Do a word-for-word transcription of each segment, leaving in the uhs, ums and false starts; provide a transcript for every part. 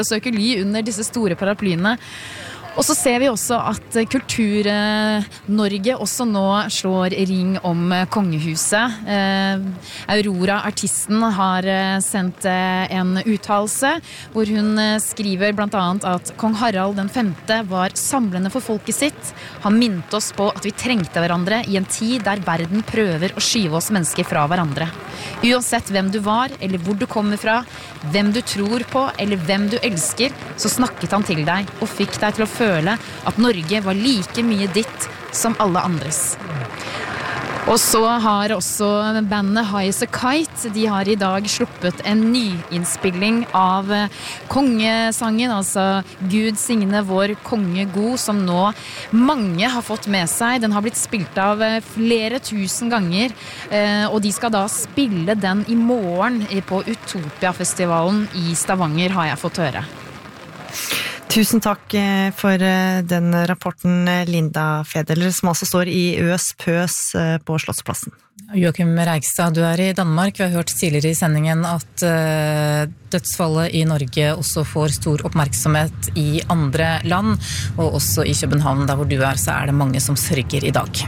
søker ly under disse store paraplyene. Og så ser vi også at Kultur-Norge også nå slår ring om kongehuset. Aurora, artisten, har sendt en uttalelse hvor hun skriver blant annet at kong Harald den femte var samlende for folket sitt. Han minnet oss på at vi trengte hverandre i en tid der verden prøver å skyve oss mennesker fra hverandre. Uansett hvem du var, eller hvor du kommer fra, hvem du tror på, eller hvem du elsker, så snakket han til deg og fikk deg til å føle at Norge var like mye ditt som alle andres. Og så har også bandet High as a Kite, de har i dag sluppet en nyinnspilling av kongesangen, altså Gud signe vår konge god, som nå mange har fått med seg. Den har blitt spilt av flere tusen ganger, og de skal da spille den i morgen på Utopia-festivalen i Stavanger, har jeg fått høre. Tusen takk for den rapporten, Linda Federler, som altså står i Øs Pøs på Slottsplassen. Joachim Reigstad, du er i Danmark. Vi har hørt tidligere i sendingen at dødsfallet i Norge også får stor oppmerksomhet i andre land, og også i København, der hvor du er, så er det mange som sørger i dag.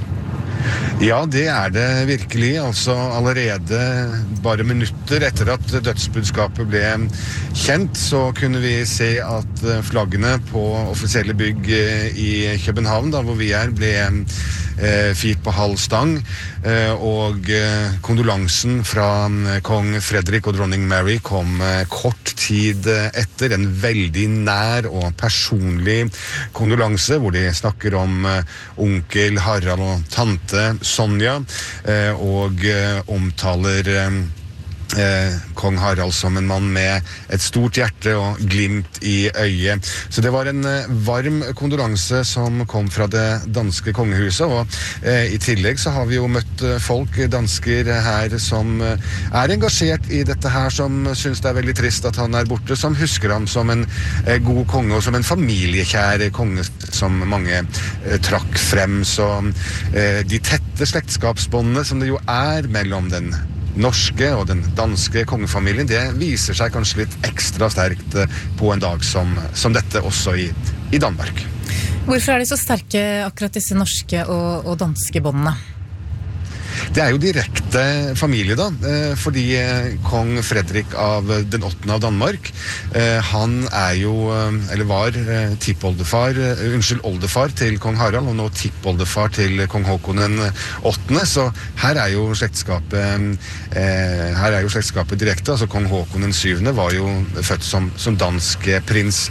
Ja, det er det virkelig. Altså allerede bare minutter etter at dødsbudskapet ble kjent, så kunne vi se at flaggene på offisielle bygg i København, da hvor vi er, ble eh, firt på halv stang, eh, og eh, kondolansen fra kong Frederik og dronning Mary kom eh, kort tid etter, en veldig nær og personlig kondolanse, hvor de snakker om eh, onkel Harald og tante Sonja, eh, og eh, omtaler eh, eh, kong Harald som en mann med et stort hjerte og glimt i øyet. Så det var en eh, varm kondolanse som kom fra det danske kongehuset, og eh, i tillegg så har vi jo møtt eh, folk, dansker her, som eh, er engasjert i dette her, som synes det er veldig trist at han er borte, som husker ham som en eh, god konge, og som en familiekjær konge som mange eh, trakk frem. Så eh, de tette slektskapsbåndene som det jo er mellom den norske og den danske kongefamilien, det viser seg kanskje litt ekstra sterkt på en dag som, som dette også i, i Danmark. Hvorfor er de så sterke akkurat disse norske og, og danske båndene? Det er jo direkte familie da, fordi kong Frederik av den åttende av Danmark, han er jo, eller var tippoldefar, unnskyld, oldefar til kong Harald, og nå tippoldefar til kong Håkon den åttende, så her er jo slektskapet, her er jo slektskapet direkte, altså kong Håkon den syvende var jo født som, som dansk prins,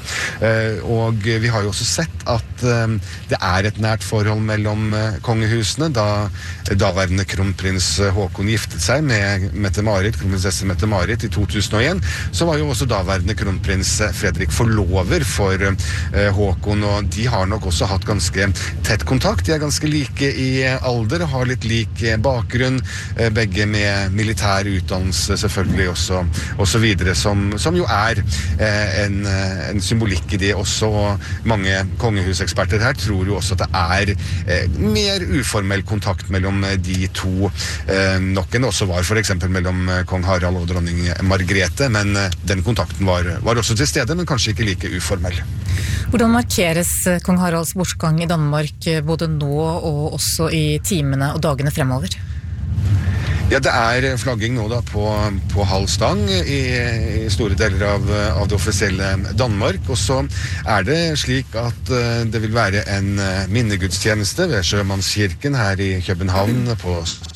og vi har jo også sett at det er et nært forhold mellom kongehusene, da daværende kronprins Håkon giftet seg med Mette-Marit, kronprinsesse Mette-Marit i to tusen og en, så var jo også daværende kronprins Fredrik forlover for eh, Håkon, og de har nok også hatt ganske tett kontakt. De er ganske like i alder, har litt lik bakgrunn, eh, begge med militær utdannelse selvfølgelig også, og så videre, som, som jo er eh, en, en symbolikk i det også, og mange kongehuseksperter her tror jo også at det er eh, mer uformell kontakt mellom de to, eh, nok enn også var for eksempel mellom kong Harald og dronning Margrethe, men eh, den kontakten var, var også til stede, men kanskje ikke like uformell. Hvordan markeres kong Haralds bortgang i Danmark både nå og også i timene og dagene fremover? Ja, det er flagging nå da på, på halv stang i, i store deler av, av det offisielle Danmark, og så er det slik at uh, det vil være en uh, minnegudstjeneste ved Sjømannskirken her i København på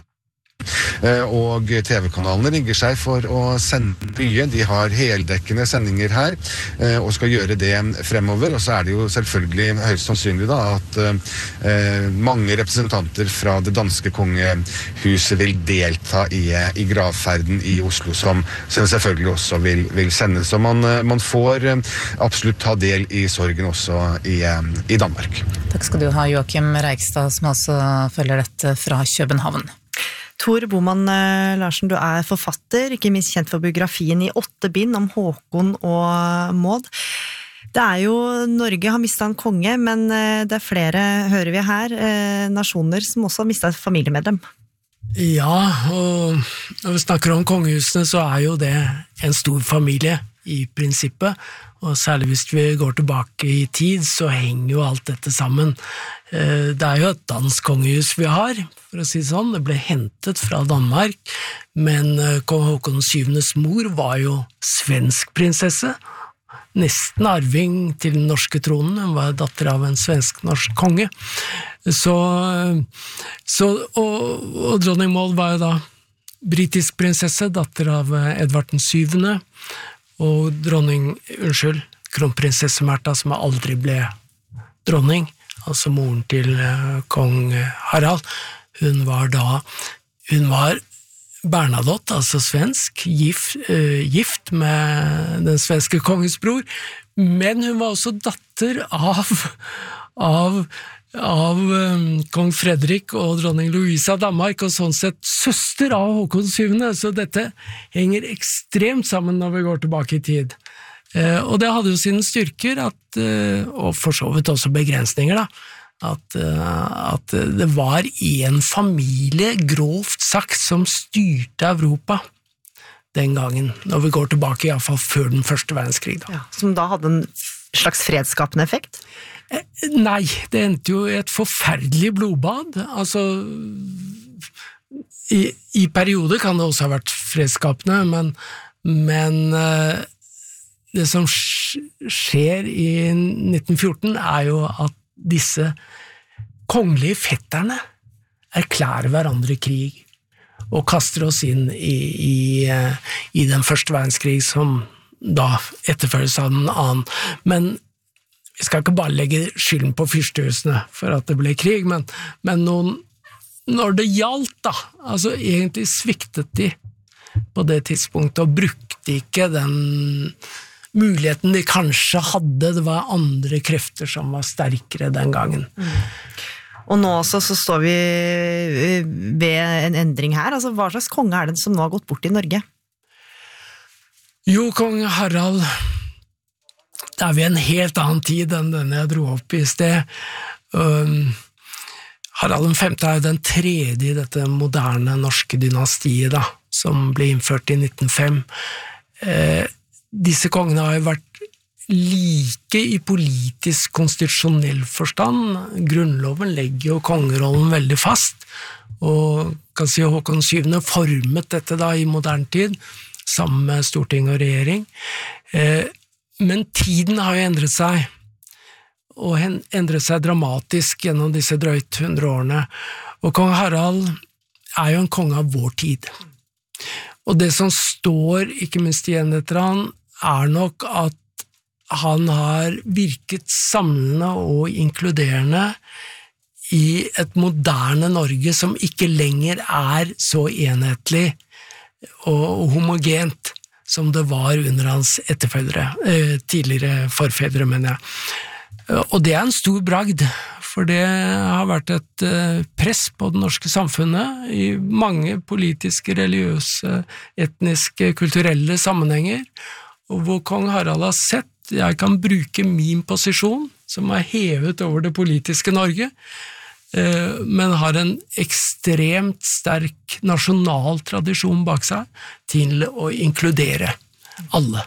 og T V-kanalene rigger seg for å sende mye. De har heldekkende sendinger her og skal gjøre det fremover, og så er det jo selvfølgelig høyst sannsynlig da at eh, mange representanter fra det danske kongehuset vil delta i, i gravferden i Oslo, som, som selvfølgelig også vil, vil sendes, så man, man får absolutt ta del i sorgen også i, i Danmark. Takk skal du ha, Joachim Reigstad, som altså følger dette fra København. Tor Boman Larsen, du er forfatter, ikke minst kjent for biografien i åtte bind om Håkon og Maud. Det er jo, Norge har mistet en konge, men det er flere, hører vi her, nasjoner som også har mistet et familiemedlem. Ja, og når vi snakker om kongehusene, så er jo det en stor familie. i prinsippet, og særlig hvis vi går tilbake i tid, så henger jo alt dette sammen. Det er jo et dansk kongehus vi har, for å si det sånn. Det ble hentet fra Danmark, men kong Håkon syvendes mor var jo svensk prinsesse, nesten arving til den norske tronen. Hun var datter av en svensk-norsk konge. Så, så, og, og dronning Maud var jo da britisk prinsesse, datter av Edvard den syvende, og dronning, unnskyld, kronprinsesse Märtha, som aldri ble dronning, altså moren til kong Harald. Hun var da, hun var Bernadotte, altså svensk, gift, uh, gift med den svenske kongens bror, men hun var også datter av, av, av um, kong Fredrik og dronning Louise av Danmark, og sånn sett søster av Håkon syvende, så dette henger ekstremt sammen når vi går tilbake i tid. Uh, og det hadde jo sine styrker, at, uh, og for så vidt også begrensninger da, At, at det var en familie, grovt sagt, som styrte Europa den gangen, når vi går tilbake i hvert fall før den første verdenskrig. Da. Ja, som da hadde en slags fredsskapende effekt? Eh, nei, det endte jo i et forferdelig blodbad. Altså, i, i perioder kan det også ha vært fredsskapende, men, men eh, det som skjer i nitten fjorten er jo at disse kongelige fetterne erklærer hverandre krig og kaster oss inn i, i, i den første verdenskrig som da etterfølges av den annen. Men vi skal ikke bare legge skylden på fyrstehusene for at det ble krig, men, men noen, når det gjaldt da, altså egentlig sviktet de på det tidspunktet og brukte ikke den muligheten de kanskje hadde, det var andre krefter som var sterkere den gangen. Mm. Og nå også så står vi ved en endring her, altså hva slags konge er det som nå har gått bort i Norge? Jo, kong Harald, det er vi en helt annen tid enn den jeg dro opp i sted. Um, Harald den femte er jo den tredje i dette moderne norske dynastiet da, som ble innført i nitten null fem. Eh, Disse kongene har jo vært like i politisk konstitusjonell forstand. Grunnloven legger jo kongerollen veldig fast, og kan si Håkon syvende formet dette da i moderne tid, sammen med storting og regjering. Men tiden har jo endret seg, og endret seg dramatisk gjennom disse drøyt hundre årene, og kong Harald er jo en konge av vår tid. Og det som står, ikke minst igjen etter han, er nok at han har virket samlende og inkluderende i et moderne Norge som ikke lenger er så enhetlig og homogent som det var under hans etterfølgere, tidligere forfedre, mener jeg. Og det er en stor bragd, for det har vært et press på det norske samfunnet i mange politiske, religiøse, etniske, kulturelle sammenhenger, og hvor kong Harald har sett jeg kan bruke min posisjon, som er hevet over det politiske Norge, men har en ekstremt sterk nasjonal tradisjon bak seg til å inkludere alle.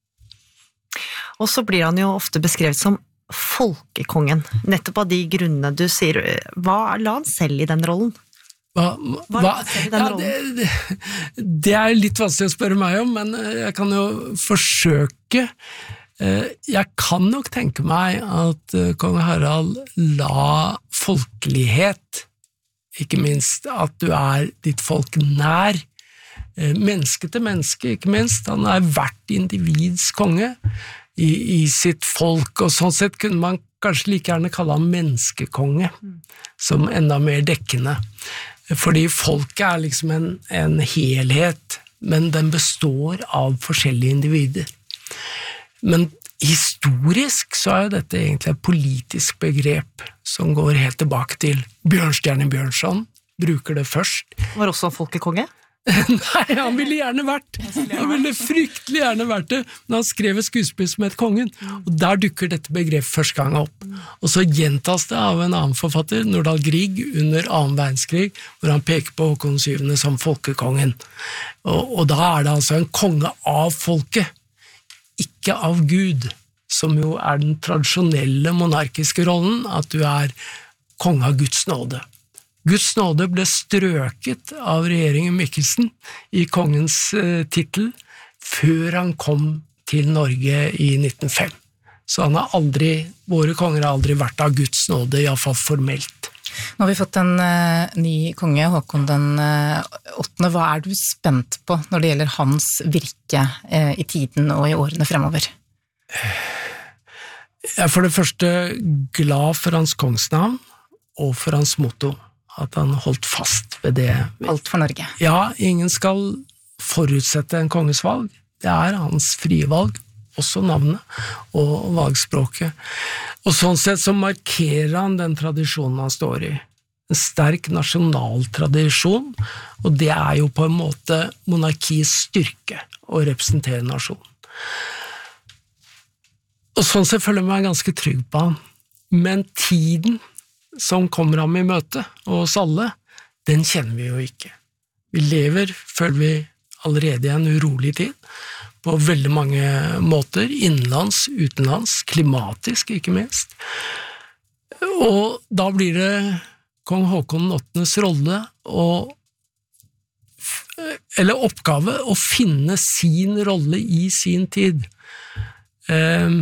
Og så blir han jo ofte beskrevet som folkekongen, nettopp av de grunnene du sier. Hva la han selv i den rollen? Hva, hva, ja, det, det, det er litt vanskelig å spørre meg om, men jeg kan jo forsøke. Jeg kan nok tenke meg at kong Harald la folkelighet, ikke minst at du er ditt folk nær, menneske til menneske, ikke minst. Han er hvert individs konge i, i sitt folk, og sånn sett kunne man kanskje like gjerne kalle han menneskekonge, som enda mer dekkende. Fordi folket er liksom en, en helhet, men den består av forskjellige individer. Men historisk så er jo dette egentlig et politisk begrep som går helt tilbake til Bjørnstjerne Bjørnson, bruker det først. Var også folkekonge? Nei, han ville gjerne vært. Han ville fryktelig gjerne vært det, men han skrev et skuespill som het Kongen, og der dukker dette begrepet første gang opp. Og så gjentas det av en annen forfatter, Nordahl Grieg, under annen verdenskrig, hvor han peker på Håkon syvende som folkekongen. Og, og da er det altså en konge av folket, ikke av Gud, som jo er den tradisjonelle monarkiske rollen, at du er konge av Guds nåde. Guds nåde ble strøket av regjeringen Mikkelsen i kongens eh, titel før han kom til Norge i nitten null fem. Så han har aldri, våre konger har aldri vært av Guds nåde, i hvert fall formelt. Nå har vi fått en uh, ny konge, Håkon den uh, åttende. Hva er du spent på når det gjelder hans virke uh, i tiden og i årene fremover? Jeg er for det første glad for hans kongsnavn og for hans motto, at han holdt fast ved det. Alt for Norge. Ja, ingen skal forutsette en konges valg. Det er hans frie valg, også navnet og valgspråket. Og sånn sett så markerer han den tradisjonen han står i. En sterk nasjonal tradisjon, og det er jo på en måte monarkiets styrke å representere nasjonen. Og sånn sett føler jeg meg ganske trygg på han. Men tiden som kommer ham i møte, og oss alle, den kjenner vi jo ikke. Vi lever, føler vi, allerede i en urolig tid, på veldig mange måter, innenlands, utenlands, klimatisk ikke minst. Og da blir det kong Håkon den åttendes rolle, og, eller oppgave, å finne sin rolle i sin tid. Um,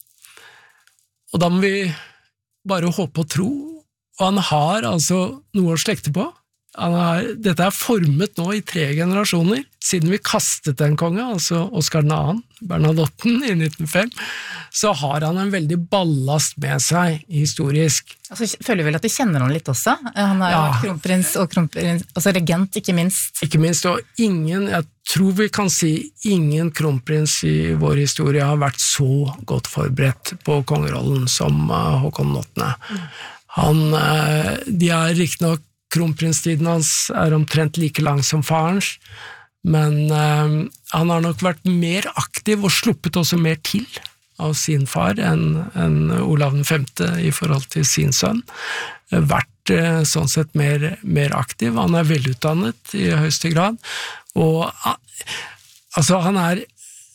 Og da må vi bare håpe og tro, og han har altså noe å slekte på. Han har, dette er formet nå i tre generasjoner, siden vi kastet en konge, altså Oscar den andre, Bernadotten i nitten null fem, så har han en veldig ballast med seg historisk. Altså, føler vel at de kjenner han litt også? Han er jo Ja. kronprins og kronprins, altså regent, ikke minst. Ikke minst, og ingen, jeg tror vi kan si, ingen kronprins i vår historie har vært så godt forberedt på kongerollen som uh, Håkon den åttende. Han, uh, de er riktig nok, kronprinstiden hans er omtrent like lang som farens, men uh, han har nok vært mer aktiv og sluppet også mer til av sin far enn, enn Olav den femte i forhold til sin sønn. Vært uh, sånn sett mer, mer aktiv. Han er velutdannet i høyeste grad, og uh, altså han er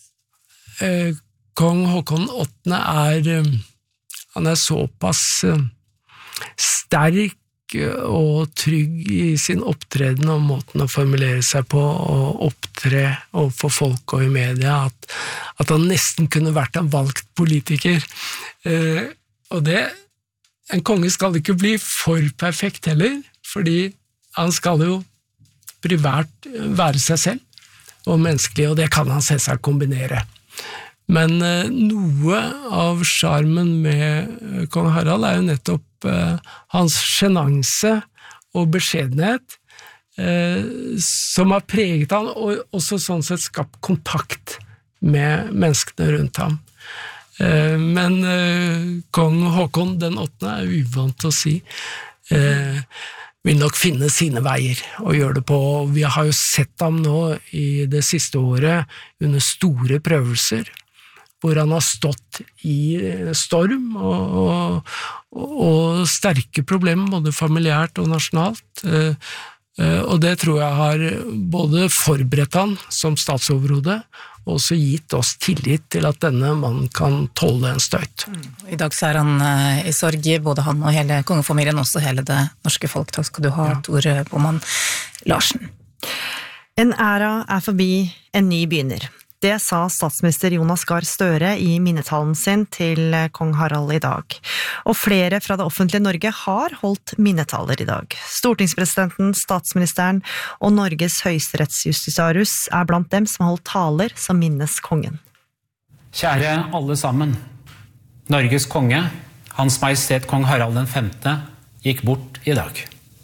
uh, kong Håkon den åttende er uh, han er såpass uh, sterk og trygg i sin opptreden og måten å formulere seg på og opptre overfor folk og i media, at, at han nesten kunne vært en valgt politiker. Eh, og det, en konge skal ikke bli for perfekt heller, fordi han skal jo privat være seg selv og menneskelig, og det kan han selvsagt kombinere. Men eh, noe av charmen med kong Harald er jo nettopp eh, hans sjenanse og beskjedenhet, eh, som har preget han, og også sånn sett skapt kontakt med menneskene rundt ham. Eh, men eh, kong Håkon den åttende er uvant til å si, eh, vil nok finne sine veier og gjøre det på. Vi har jo sett ham nå i det siste året under store prøvelser, hvor han har stått i storm og, og, og sterke problemer, både familiært og nasjonalt. Og det tror jeg har både forberedt han som statsoverhode, og også gitt oss tillit til at denne mannen kan tåle en støyt. I dag så er han i sorg, både han og hele kongefamilien, også hele det norske folk. Takk skal du ha, ja. Tore Boman Larsen. En æra er forbi, en ny begynner. Det sa statsminister Jonas Gahr Støre i minnetalen sin til kong Harald i dag. Og flere fra det offentlige Norge har holdt minnetaler i dag. Stortingspresidenten, statsministeren og Norges høyesterettsjustitiarius er blant dem som har holdt taler som minnes kongen. Kjære alle sammen. Norges konge, Hans Majestet kong Harald den femte, gikk bort i dag.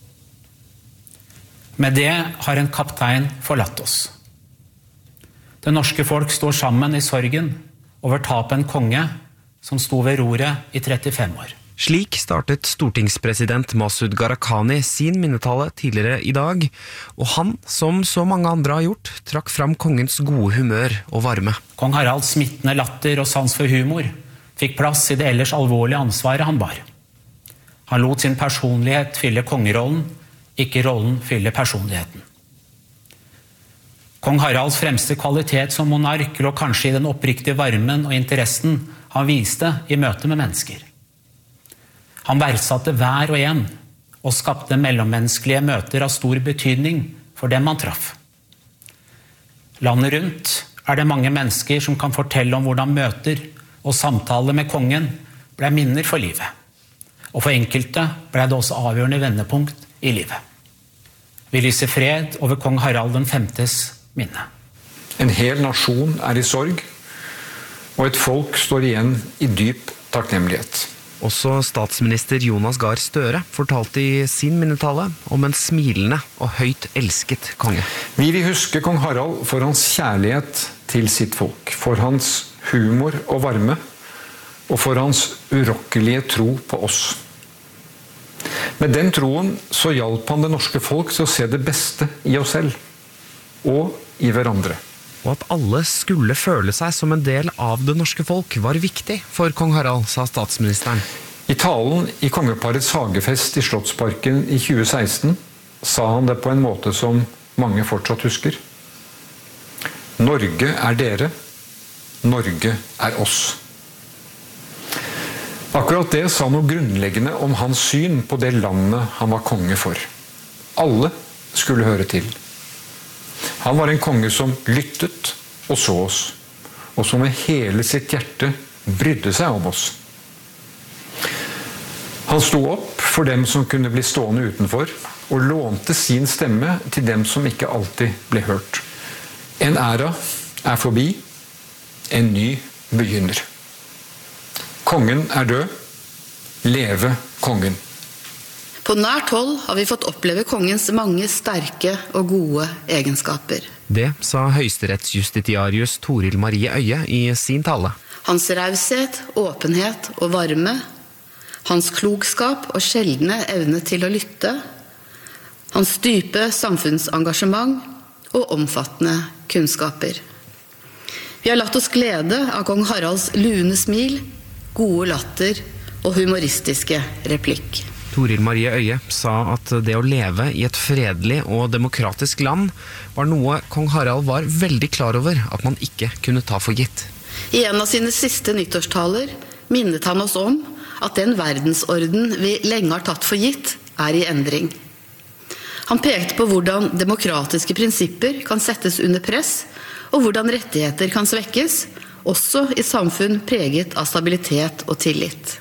Med det har en kaptein forlatt oss. Det norske folk står sammen i sorgen over tapet en konge som sto ved roret i trettifem år. Slik startet stortingspresident Masud Gharahkhani sin minnetale tidligere i dag, og han, som så mange andre har gjort, trakk fram kongens gode humør og varme. Kong Haralds smittende latter og sans for humor fikk plass i det ellers alvorlige ansvaret han bar. Han lot sin personlighet fylle kongerollen, ikke rollen fylle personligheten. Kong Haralds fremste kvalitet som monark lå kanskje i den oppriktige varmen og interessen han viste i møte med mennesker. Han verdsatte hver og en og skapte mellommenneskelige møter av stor betydning for dem han traff. Landet rundt er det mange mennesker som kan fortelle om hvordan møter og samtaler med kongen ble minner for livet. Og for enkelte ble det også avgjørende vendepunkt i livet. Vi lyser fred over kong Harald den femtes minne. En hel nasjon er i sorg, og et folk står igjen i dyp takknemlighet. Også statsminister Jonas Gahr Støre fortalte i sin minnetale om en smilende og høyt elsket konge. Vi vil huske kong Harald for hans kjærlighet til sitt folk, for hans humor og varme, og for hans urokkelige tro på oss. Med den troen så hjalp han det norske folk til å se det beste i oss selv, og i hverandre. Og at alle skulle føle seg som en del av det norske folk var viktig for kong Harald, sa statsministeren. I talen i kongeparets hagefest i Slottsparken i tjue seksten sa han det på en måte som mange fortsatt husker. Norge er dere, Norge er oss. Akkurat det sa noe grunnleggende om hans syn på det landet han var konge for. Alle skulle høre til. Han var en konge som lyttet og så oss, og som med hele sitt hjerte brydde seg om oss. Han sto opp for dem som kunne bli stående utenfor, og lånte sin stemme til dem som ikke alltid ble hørt. En æra er forbi, en ny begynner. Kongen er død, leve kongen. På nært hold har vi fått oppleve kongens mange sterke og gode egenskaper. Det sa høyesterettsjustitiarius Toril Marie Øye i sin tale. Hans raushet, åpenhet og varme, hans klokskap og sjeldne evne til å lytte, hans dype samfunnsengasjement og omfattende kunnskaper. Vi har latt oss glede av kong Haralds lune smil, gode latter og humoristiske replikk. Toril Marie Øye sa at det å leve i et fredelig og demokratisk land var noe kong Harald var veldig klar over at man ikke kunne ta for gitt. I en av sine siste nyttårstaler minnet han oss om at den verdensorden vi lenge har tatt for gitt er i endring. Han pekte på hvordan demokratiske prinsipper kan settes under press, og hvordan rettigheter kan svekkes, også i samfunn preget av stabilitet og tillit.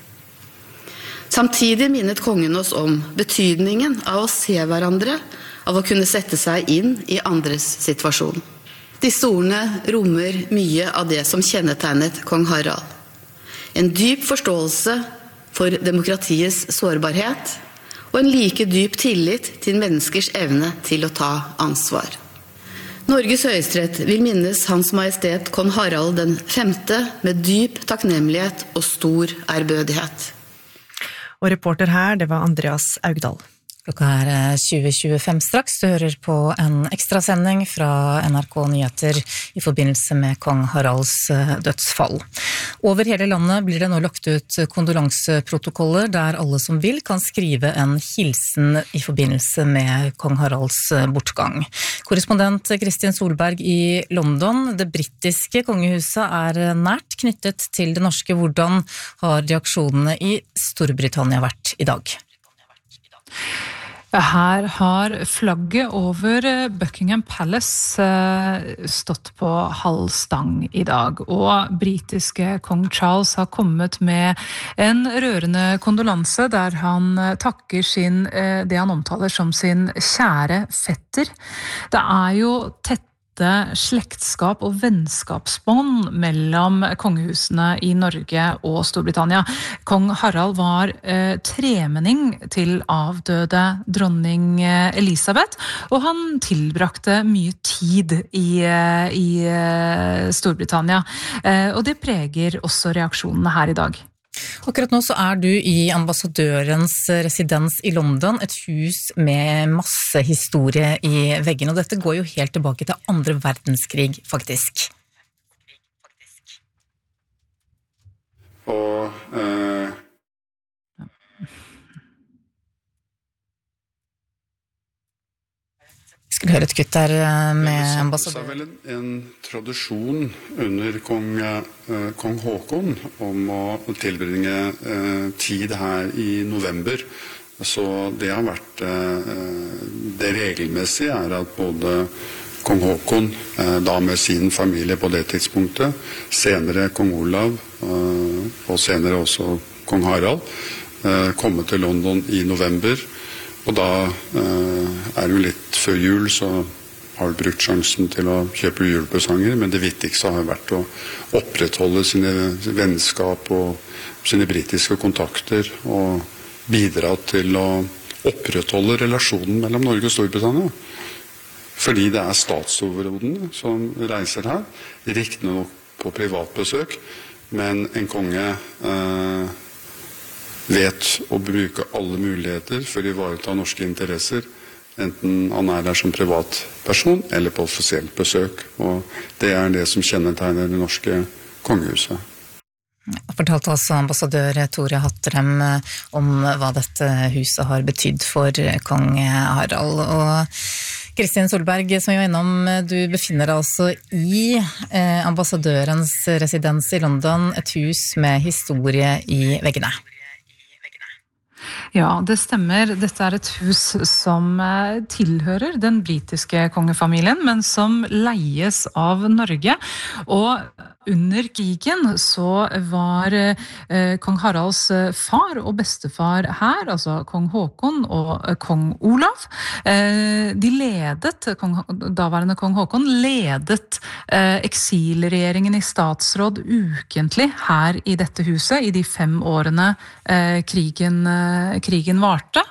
Samtidig minnet kongen oss om betydningen av å se hverandre, av å kunne sette seg inn i andres situasjon. Disse ordene rommer mye av det som kjennetegnet kong Harald. En dyp forståelse for demokratiets sårbarhet, og en like dyp tillit til menneskers evne til å ta ansvar. Norges høyesterett vil minnes Hans Majestet kong Harald den femte med dyp takknemlighet og stor ærbødighet. Og reporter her, det var Andreas Augdal. Klokka er tjue tjuefem straks. Du hører på en ekstra sending fra N R K Nyheter i forbindelse med kong Haralds dødsfall. Over hele landet blir det nå lagt ut kondolanseprotokoller der alle som vil kan skrive en hilsen i forbindelse med kong Haralds bortgang. Korrespondent Kristin Solberg i London. Det britiske kongehuset er nært knyttet til det norske. Hvordan har reaksjonene i Storbritannia vært i dag? Her har flagget over Buckingham Palace stått på halv stang i dag, og britiske kong Charles har kommet med en rørende kondolanse der han takker sin, det han omtaler som sin kjære fetter. Det er jo tett slektskap og vennskapsbånd mellom kongehusene i Norge og Storbritannia. Kong Harald var eh, tremenning til avdøde dronning Elisabeth, og han tilbrakte mye tid i, i Storbritannia. Eh, og det preger også reaksjonene her i dag. Akkurat nå så er du i ambassadørens residens i London, et hus med masse historie i veggen, og dette går jo helt tilbake til andre verdenskrig, faktisk. Og uh... Skal høre et kutt der med ambassadør. Det er vel en, en tradisjon under kong, eh, kong Håkon om å tilbringe eh, tid her i november. Så det har vært eh, det regelmessige er at både kong Håkon, eh, da med sin familie på det tidspunktet, senere kong Olav eh, og senere også kong Harald, eh, komme til London i november. Og da eh, er det jo litt før jul, så har du brukt sjansen til å kjøpe julepresanger, men det viktigste har vært å opprettholde sine vennskap og sine britiske kontakter, og bidra til å opprettholde relasjonen mellom Norge og Storbritannia. Fordi det er statsoverhodene som reiser her, riktignok på privatbesøk, men en konge eh, vet å bruke alle muligheter for å ivareta norske interesser, enten han er der som privatperson eller på offisielt besøk. Og det er det som kjennetegner det norske kongehuset. Jeg fortalte altså ambassadør Tore Hattrem om hva dette huset har betydd for kong Harald. Og Kristin Solberg, som vi var innom, du befinner deg altså i eh, ambassadørens residens i London, et hus med historie i veggene. Ja, det stemmer. Dette er et hus som tilhører den britiske kongefamilien, men som leies av Norge. Og under krigen så var eh, kong Haralds far og bestefar her, altså kong Håkon og kong Olav. Eh, de ledet, kong, daværende kong Håkon ledet eh, eksilregjeringen i statsråd ukentlig her i dette huset i de fem årene eh, krigen, eh, krigen varte.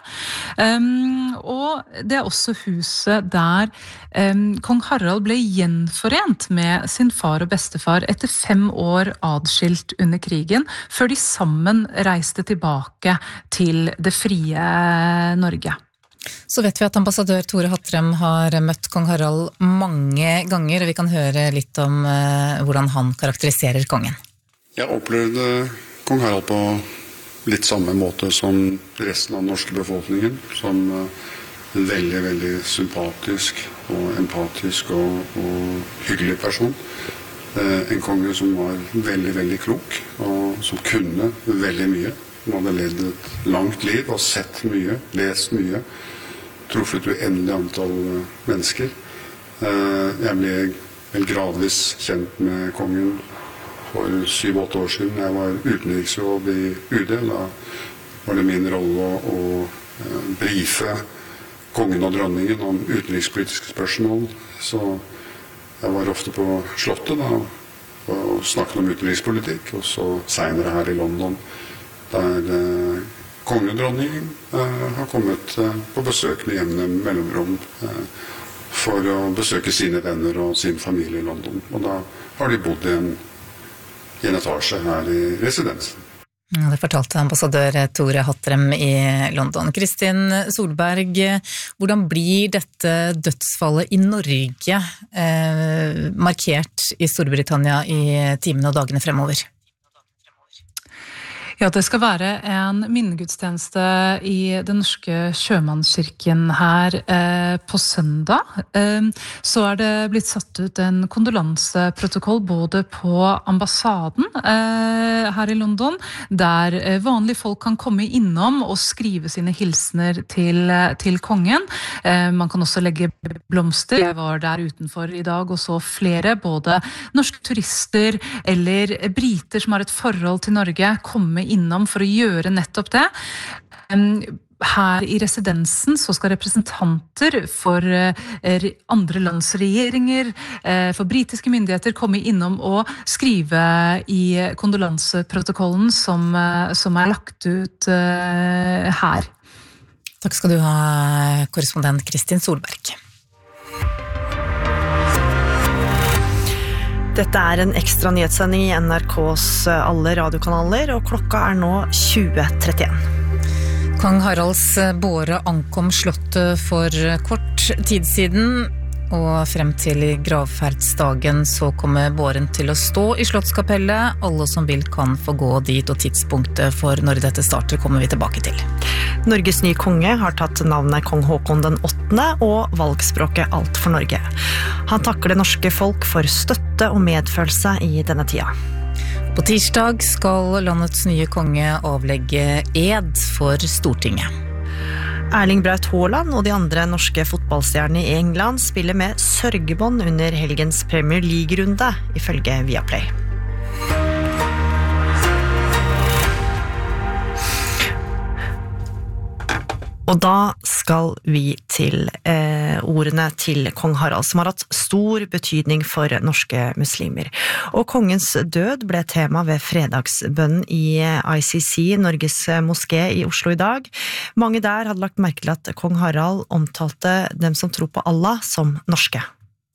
Um, og det er også huset der um, kong Harald ble gjenforent med sin far og bestefar etter fem år adskilt under krigen, før de sammen reiste tilbake til det frie Norge. Så vet vi at ambassadør Tore Hattrem har møtt kong Harald mange ganger, og vi kan høre litt om uh, hvordan han karakteriserer kongen. Jeg opplevde kong Harald på litt samme måte som resten av den norske befolkningen, som en veldig, veldig sympatisk og empatisk og, og hyggelig person. En konge som var veldig, veldig klok, og som kunne veldig mye. Han hadde levd et langt liv og sett mye, lest mye, truffet uendelig antall mennesker. Jeg ble vel gradvis kjent med kongen for syv-åtte år siden. Jeg var utenriksråd i U D. Da var det min rolle å, å brife kongen og dronningen om utenrikspolitiske spørsmål. Så jeg var ofte på slottet da, og snakket om utenrikspolitikk, og så senere her i London, der eh, kongen og dronningen eh, har kommet eh, på besøk med jevne mellomrom eh, for å besøke sine venner og sin familie i London. Og da har de bodd i en i en etasje her i residensen. Det fortalte ambassadør Tore Hattrem i London. Kristin Solberg, hvordan blir dette dødsfallet i Norge eh, markert i Storbritannia i timene og dagene fremover? Ja, det skal være en minnegudstjeneste i den norske sjømannskirken her eh, på søndag. Eh, så er det blitt satt ut en kondolanseprotokoll både på ambassaden eh, her i London, der eh, vanlige folk kan komme innom og skrive sine hilsner til, til kongen. Eh, man kan også legge blomster. Jeg var der utenfor i dag og så flere, både norske turister eller briter som har et forhold til Norge, komme innom for å gjøre nettopp det. Her i residensen så skal representanter for andre lands regjeringer, for britiske myndigheter komme innom og skrive i kondolanseprotokollen som, som er lagt ut her. Takk skal du ha, korrespondent Kristin Solberg. Dette er en ekstra nyhetssending i N R K's alle radiokanaler, og klokka er nå tjue trettien. Kong Haralds båre ankom slottet for kort tid siden, og frem til gravferdsdagen så kommer båren til å stå i Slottskapellet. Alle som vil kan få gå dit, og tidspunktet for når dette starter kommer vi tilbake til. Norges nye konge har tatt navnet Kong Håkon den åttende og valgspråket Alt for Norge. Han takker det norske folk for støtte og medfølelse i denne tida. På tirsdag skal landets nye konge avlegge ed for Stortinget. Erling Braut Haaland og de andre norske fotballstjernene i England spiller med sørgebånd under helgens Premier League-runde, ifølge Viaplay. Og da skal vi til eh, ordene til kong Harald, som har hatt stor betydning for norske muslimer. Og kongens død ble tema ved fredagsbønnen i I C C, Norges moské i Oslo i dag. Mange der hadde lagt merke til at kong Harald omtalte dem som tror på Allah som norske.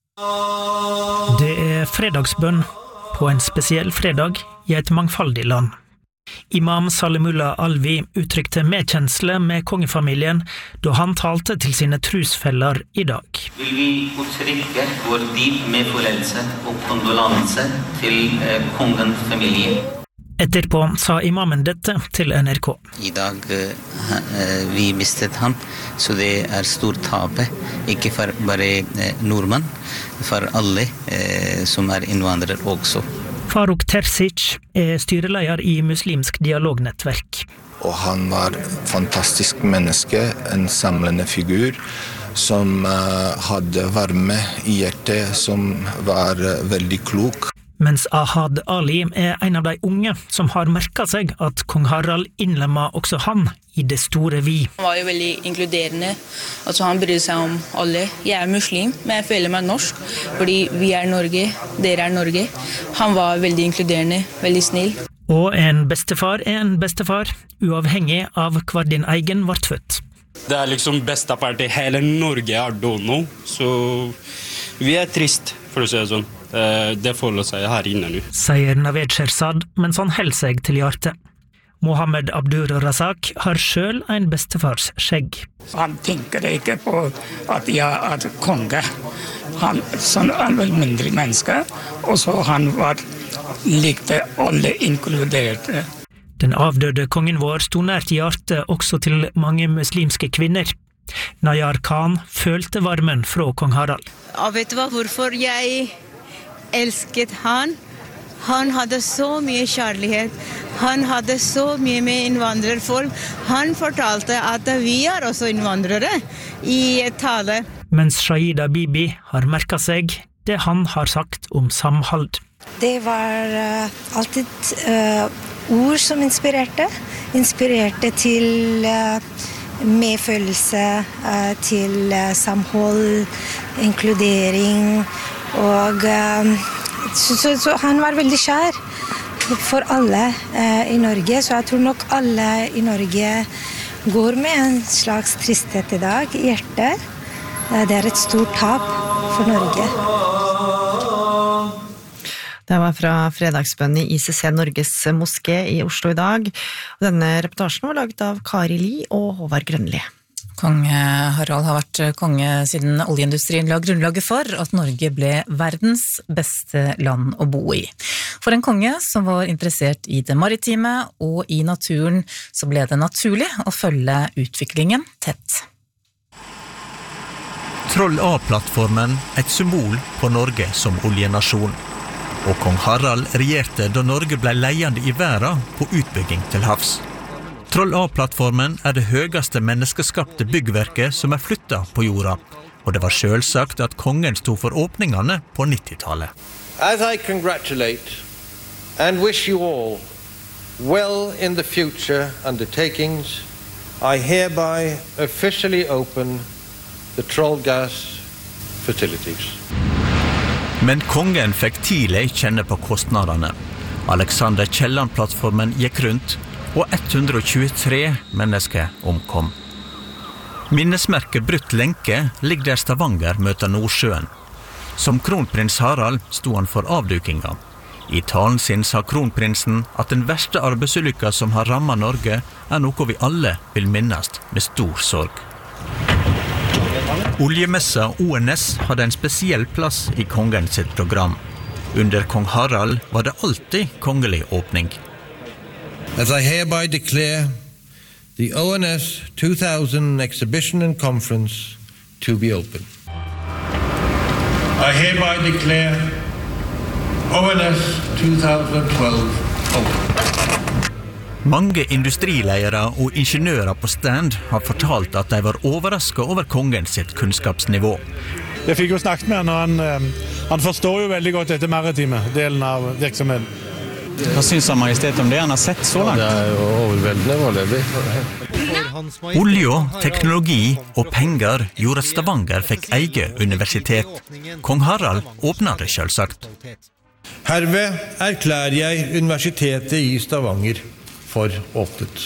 Det er fredagsbønn på en spesiell fredag i et mangfoldig land. Imam Salimullah Alvi uttrykte medkjensle med kongefamilien da han talte til sine trosfeller i dag. Vil vi uttrykke vår dyp medfølelse og kondolanse til eh, kongens familie. Etterpå sa imamen dette til N R K. I dag eh, vi mistet ham, så det er stort tape, ikke for bare eh, nordmenn, for alle eh, som er innvandrere også. Faruk Terzic er styreleder i Muslimsk dialognettverk. Og han var et fantastisk menneske, en samlende figur, som uh, hadde varme i hjertet, som var uh, veldig klok. Mens Ahad Ali er en av de unge som har merket seg at kong Harald innlemmer også han i det store vi. Han var jo veldig inkluderende, altså han brydde seg om alle. Jeg er muslim, men jeg føler meg norsk, fordi vi er Norge, dere er Norge. Han var veldig inkluderende, veldig snill. Og en bestefar er en bestefar, uavhengig av hvor din egen ble født. Det er liksom bestefar til hele Norge er dono, så vi er trist, for å si det sånn. Det folder seg her inne nu. Sier Naved Sherzad, mens han holder seg til hjertet. Mohammed Abdur Razak har selv en bestefars skjegg. Han tenker ikke på at jeg er konge. Han sånn er vel mindre menneske, og så han var likte alle inkluderte. Den avdøde kongen vår stod nært hjertet også til mange muslimske kvinner. Nayar Khan følte varmen fra kong Harald. Og vet du hva, hvorfor jeg elsket han? Han hadde så mye kjærlighet. Han hadde så mye med innvandrerfolk. Han fortalte at vi er også innvandrere i et tale. Mens Shahida Bibi har merket seg det han har sagt om samhold. Det var uh, alltid uh, ord som inspirerte. Inspirerte til uh, medfølelse, uh, til uh, samhold, inkludering. Og uh, så, så, så han var veldig kjær for alle uh, i Norge, så jeg tror nok alle i Norge går med en slags tristhet i dag i hjertet. Uh, det er et stort tap for Norge. Det var fra fredagsbønnen i I C C Norges moské i Oslo i dag. Denne reportasjen var laget av Kari Li og Håvard Grønli. Kong Harald har vært konge siden oljeindustrien la grunnlaget for at Norge ble verdens beste land å bo i. For en konge som var interessert i det maritime og i naturen, så ble det naturlig å følge utviklingen tett. Troll A-plattformen, et symbol på Norge som oljenasjon. Og kong Harald regjerte da Norge ble ledende i verden på utbygging til havs. Troll A-plattformen er det høyeste menneskeskapte byggverket som er flyttet på jorda, og det var selvsagt at kongen stod for åpningene på nittitallet. As I congratulate and wish you all well in the future undertakings, I hereby officially open the Troll gas facilities. Men kongen fikk tidlig kjenne på kostnadene. Alexander Kielland-plattformen gikk rundt, og ett hundre tjuetre mennesker omkom. Minnesmerket Brutt lenke ligger der Stavanger møter Nordsjøen. Som kronprins Harald stod han for avdukinga. I talen sin sa kronprinsen at den verste arbeidsulykka som har rammet Norge er noe vi alle vil minnes med stor sorg. Oljemessa O N S hadde en spesiell plass i kongen sitt program. Under kong Harald var det alltid kongelig åpning. As I hereby declare the O N S two thousand Exhibition and Conference to be open. I hereby declare O N S twenty twelve open. Mange industrileiere og ingeniører på stand har fortalt at de var overrasket over kongen sitt kunnskapsnivå. Jeg fikk jo snakket med han, og han, han forstår jo veldig godt dette maritime delen av virksomheten. Hva synes han majestet om det han har sett så langt? Det er jo overveldende foreløpig. Olje, teknologi og penger gjorde at Stavanger fikk eget universitet. Kong Harald åpnet det selvsagt. Herved erklærer jeg universitetet i Stavanger for åpnet.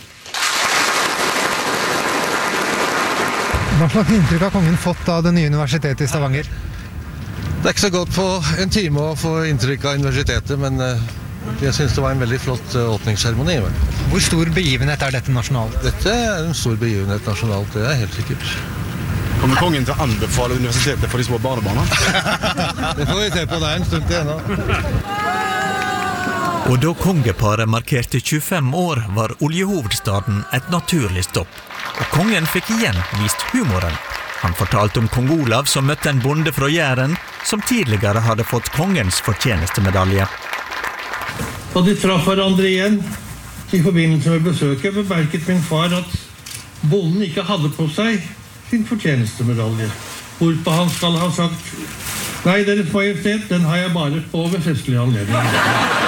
Hva slags inntrykk har kongen fått av det nye universitetet i Stavanger? Det er ikke så godt på en time å få inntrykk av universitetet, men jeg synes det var en veldig flott åpningsseremoni. Hvor stor begivenhet er dette nasjonalt? Dette er en stor begivenhet nasjonalt, det er helt sikkert. Kommer kongen til å anbefale universitetet for de små barnebarna? Det får vi se på der en stund til ennå. Og da kongeparet markerte tjuefem år var oljehovedstaden et naturlig stopp. Og kongen fikk igjen vist humoren. Han fortalte om kong Olav som møtte en bonde fra Jæren, som tidligere hadde fått kongens fortjenestemedalje. Da de traff hverandre igjen, i forbindelse med besøket, bemerket min far at bonden ikke hadde på seg sin fortjenestemedalje. Hvorpå han skal ha sagt, nei, deres majestet, den har jeg bare på ved festlige anledninger.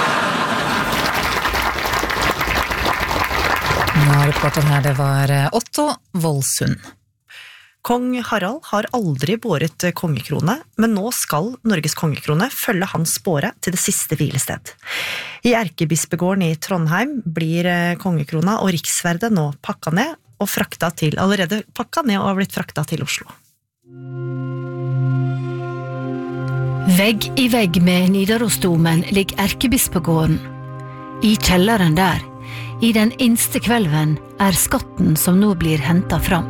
Nå reporter her, det var Otto Voldsund. Kong Harald har aldri båret kongekrone, men nå skal Norges kongekrone følge hans båre til det siste hvilested. I Erkebispegården i Trondheim blir kongekrona og riksverdet nå pakka ned og frakta til, allerede pakka ned og har blitt frakta til Oslo. Vegg i vegg med Nidarosdomen ligger Erkebispegården. I kjelleren der, i den innste kvelven, er skatten som nå blir hentet fram.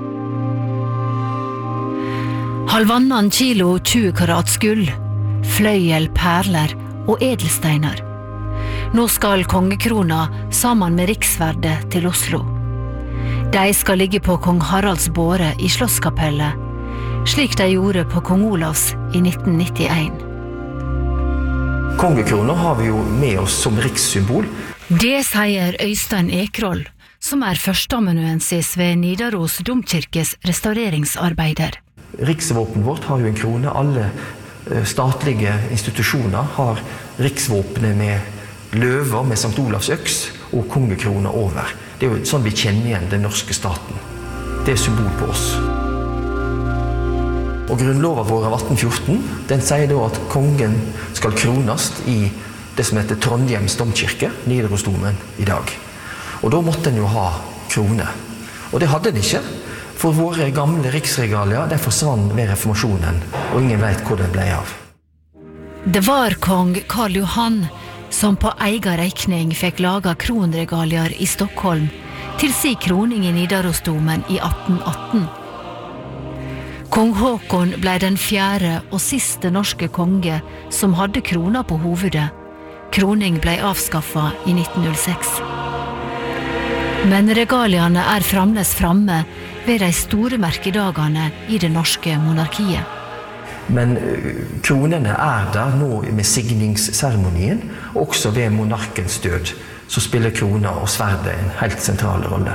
Halvannan kilo tjue karats gull, fløyel, perler og edelsteiner. Nå skal kongekrona sammen med riksverdet til Oslo. De skal ligge på kong Haralds båre i Slottskapellet, slik de gjorde på kong Olavs i nitten nittien. Kongekrona har vi jo med oss som rikssymbol. Det sier Øystein Ekroll, som er førsteamanuensis ved Nidaros domkirkes restaureringsarbeider. Riksvåpen vårt har jo en krone. Alle statlige institusjoner har riksvåpenet med løver med Sankt Olavs øks og kongekrona over. Det er jo sånn vi kjenner igjen den norske staten. Det er symbol på oss. Og grunnloven vår av atten fjorten, den sier da at kongen skal kronast i det som heter Trondheims domkirke, Nidarosdomen, i dag. Og da måtte den jo ha krone. Og det hadde den ikke, for våre gamle riksregalier, de forsvann ved reformasjonen, og ingen vet hvor den ble av. Det var kong Karl Johan som på egen regning fikk laga kronregalier i Stockholm til si kroning i Nidarosdomen i atten atten. Kong Håkon ble den fjerde og siste norske konge som hadde krona på hovedet. Kroning ble avskaffet i nitten null seks. Men regaliene er fremdeles framme ved de store merkedagene i det norske monarkiet. Men kronene er der nå med signingsseremonien, og også ved monarkens død, så spiller krona og sverdet en helt sentral rolle.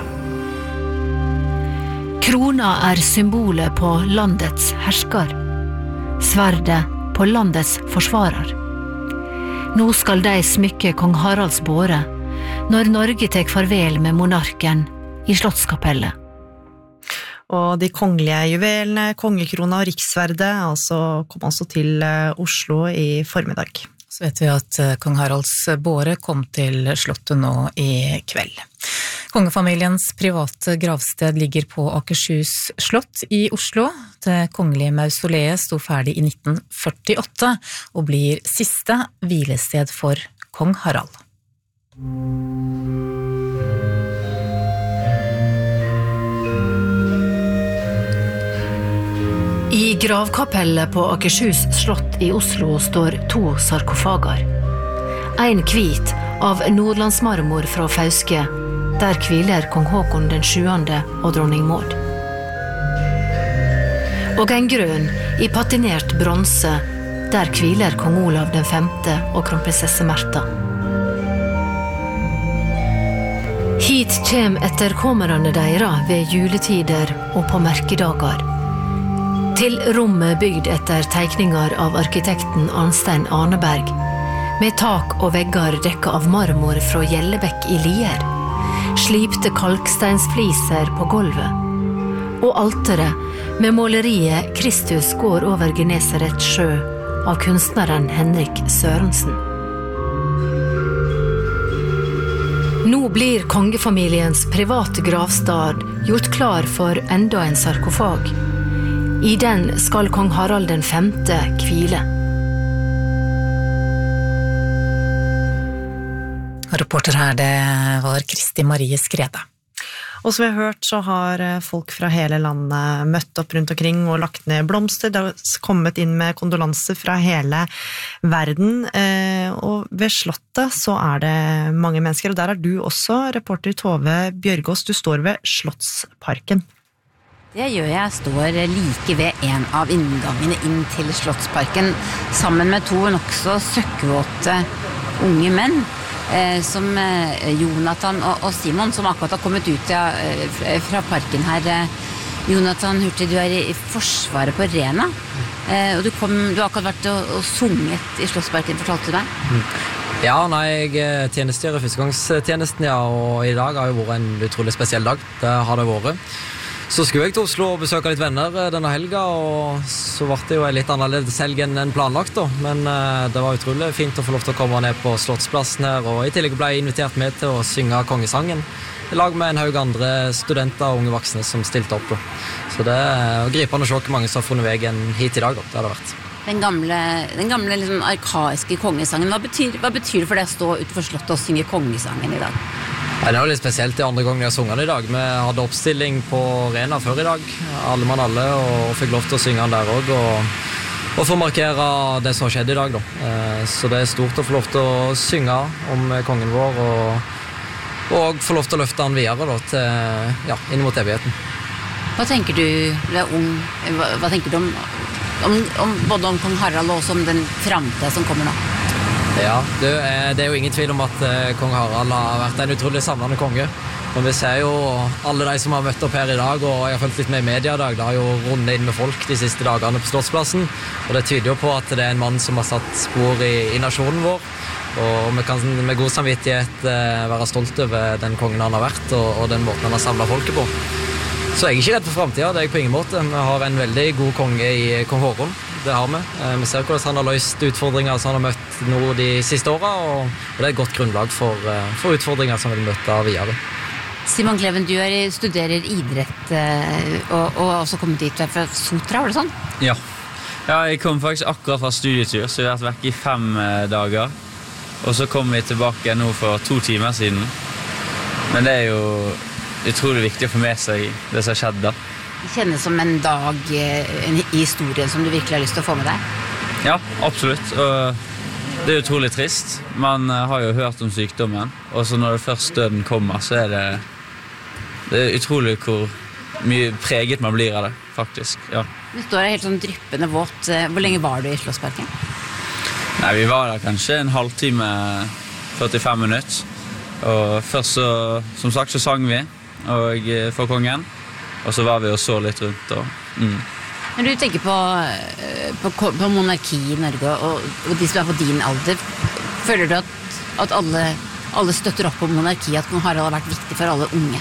Krona er symbolet på landets hersker, sverdet på landets forsvarer. Nå skal de smykke kong Haralds båre, når Norge tek farvel med monarken i Slottskapellet. Og de kongelige juvelene, kongekrona og riksverdet, altså kom altså til Oslo i formiddag. Så vet vi at kong Haralds båre kom til slottet nå i kveld. Kongefamiliens private gravsted ligger på Akershus slott i Oslo. Det kongelige mausoleet sto ferdig i nitten førtiåtte og blir siste hvilested for kong Harald. gravkapellet på Akershus slott i Oslo står to sarkofager. En hvit av nordlandsmarmor fra Fauske, der hviler kong Håkon den sjuende og dronning Maud. Og en grønn i patinert bronse, der hviler kong Olav den femte og kronprinsesse Märtha. Hit kjem etterkommerne deira ved juletider og på merkedager. Til rommet bygd etter teikningar av arkitekten Arnstein Arneberg, med tak og veggar dekka av marmor fra Gjellebekk i Lier, slipte kalksteinsfliser på gulvet, og alteret med måleriet Kristus går over Genesaret sjø av kunstneren Henrik Sørensen. Nå blir kongefamiliens private gravstad gjort klar for enda en sarkofag. I den skal kong Harald den femte hvile. Reporter her, det var Kristi Marie Skrede. Og som vi har hørt, så har folk fra hele landet møtt opp rundt omkring og lagt ned blomster. Det har kommet inn med kondolanser fra hele verden. Og ved slottet så er det mange mennesker, og der er du også, reporter Tove Bjørgaas. Du står ved Slottsparken. Det gjør jeg. Jeg står like ved en av inngangene inn til Slottsparken, sammen med to nokså søkkvåte unge menn, som Jonathan og Simon, som akkurat har kommet ut fra parken her. Jonathan, hørte du er i Forsvaret på Rena, og du, kom, du har akkurat vært og, og sunget i Slottsparken, fortalte du deg? Ja, nei, jeg tjenestegjør i førstegangstjenesten, ja, og i dag har jo vært en utrolig spesiell dag. Det har det vært. Så skulle jeg til Oslo og besøke litt venner denne helga, og så ble det jo en litt annerledes helg enn planlagt da. Men uh, det var utrolig fint å få lov til å komme ned på Slottsplassen her, og i tillegg ble jeg invitert med til å synge kongesangen, i lag med en haug andre studenter og unge voksne som stilte opp da. Så det er gripende å se hvor mange som har funnet veien hit i dag da, det har det vært. Den gamle, den gamle liksom, arkaiske kongesangen, hva betyr, hva betyr det for deg å stå utenfor slottet og synge kongesangen i dag? Ja, det var litt spesielt de andre gangen jeg har sunget den i dag. Vi hadde oppstilling på Rena før i dag, alle mann alle, og fikk lov til å synge den der også, og, og få markere det som har skjedd i dag da. Så det er stort å få lov til å synge om kongen vår, og, og få lov til å løfte han videre da, til, ja, inn mot evigheten. Hva tenker du, du er ung, hva, hva tenker du om, om, om både om kong Harald og også om den fremtiden som kommer nå? Ja, det er, det er jo ingen tvil om at eh, kong Harald har vært en utrolig samlende konge. Men vi ser jo alle de som har møtt opp her i dag, og jeg har følt litt med i media i dag, det har jo rundet inn med folk de siste dagene på Slottsplassen, og det tyder jo på at det er en mann som har satt spor i, i nasjonen vår, og vi kan med god samvittighet eh, være stolt over den kongen han har vært, og, og den måten han har samlet folket på. Så jeg er ikke redd for fremtiden, det er jeg på ingen måte. Vi har en veldig god konge i kong Håkon, det har vi. Vi ser hvordan han har løst utfordringer som han har møtt nå de siste årene, og det er et godt grunnlag for, for utfordringer som vi vil møte videre. Simon Kleven, du er, studerer idrett og, og også kommet hit fra Sotra, var det sånn? Ja. ja, jeg kom faktisk akkurat fra studietur, så jeg har vært vekk i fem dager. Og så kom vi tilbake nå for to timer siden. Men det er jo utrolig viktig å få med seg det som har skjedd da. Det kjennes som en dag, en historie som du virkelig har lyst til å få med deg? Ja, absolutt. Og det er utrolig trist. Man har jo hørt om sykdommen, og så når det først døden kommer, så er det, det er utrolig hvor mye preget man blir av det, faktisk. Ja. Du står her helt sånn dryppende våt. Hvor lenge var du i Slottsparken? Nei, vi var der kanskje en halvtime, førtifem minutter. Og først så, som sagt, så sang vi og, for kongen, og så var vi og så litt rundt. Og, mm. Når du tenker på, på, på monarki i Norge, og, og de som er på din alder, føler du at, at alle, alle støtter opp på monarki, at kong Harald har vært viktig for alle unge?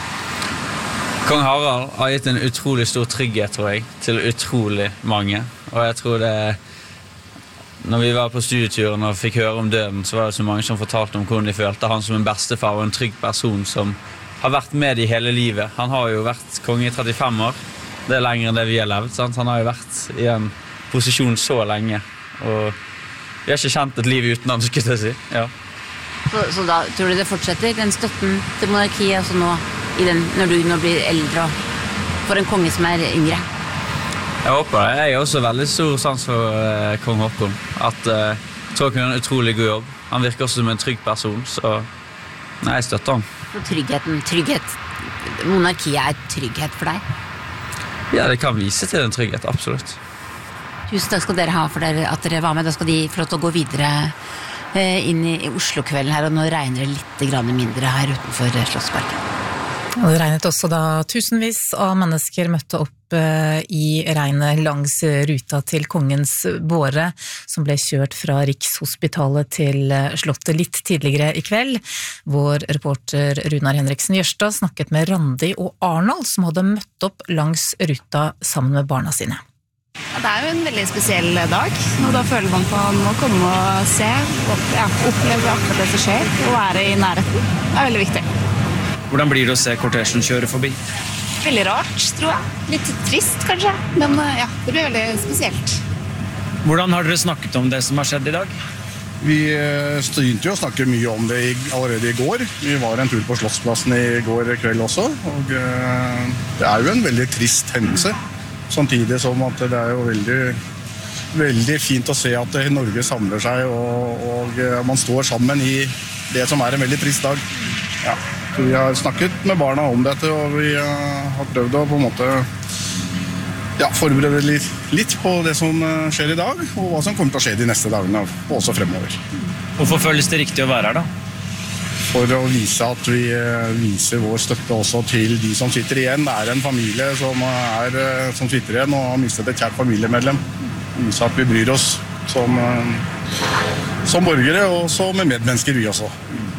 Kong Harald har gitt en utrolig stor trygghet, tror jeg, til utrolig mange. Og jeg tror det, når vi var på studieturen og fikk høre om døden, så var det så mange som fortalte om hvordan de følte han som en bestefar og en trygg person som har vært med i hele livet. Han har jo vært konge i trettifem år. Det er lenger enn det vi har levd, sant? Han har jo vært i en posisjon så lenge. Og vi har ikke kjent et liv uten han, skulle jeg si. Ja. Så, så da tror du det fortsetter, den støtten til monarkiet, altså nå, i den, når du nå blir eldre og får en konge som er yngre? Jeg håper det. Jeg er også veldig stor sans for uh, kong Håkon. At, uh, jeg tror han gjør en utrolig god jobb. Han virker også som en trygg person, så nei, jeg støtter han. For tryggheten, trygghet. Monarkiet er trygghet for deg? Ja, det kan vise til en trygghet, absolutt. Tusen takk skal dere ha for dere, at dere var med. Da skal de få lov til å gå videre uh, inn i, i Oslo-kvelden her, og nå regner det litt grann mindre her utenfor uh, Slottsparken. Og det regnet også da tusenvis av mennesker møtte opp i regnet langs ruta til kongens båre, som ble kjørt fra Rikshospitalet til Slottet litt tidligere i kveld. Vår reporter Runar Henriksen Jørstad snakket med Randi og Arnold, som hadde møtt opp langs ruta sammen med barna sine. Ja, det er jo en veldig spesiell dag, og da føler man på å komme og se, og ja, oppleve akkurat det som skjer, og være i nærheten. Det er veldig viktig. Hvordan blir det å se kortesjen kjøre forbi? Veldig rart, tror jeg. Litt trist, kanskje. Men ja, det blir veldig spesielt. Hvordan har dere snakket om det som har skjedd i dag? Vi begynte jo å snakke mye om det allerede i går. Vi var en tur på Slottsplassen i går kveld også. Og det er jo en veldig trist hendelse. Samtidig som at det er jo veldig, veldig fint å se at Norge samler seg, og, og man står sammen i det som er en veldig trist dag. Ja. Vi har snakket med barna om dette, og vi har prøvd å på en måte ja, forberede litt, litt på det som skjer i dag, og hva som kommer til å skje de neste dagene, og også fremover. Hvorfor føles det riktig å være her da? For å vise at vi viser vår støtte også til de som sitter igjen. Det er en familie som, er, som sitter igjen og har mistet et kjært familiemedlem. Vise at vi bryr oss som, som borgere, og så med medmennesker vi også.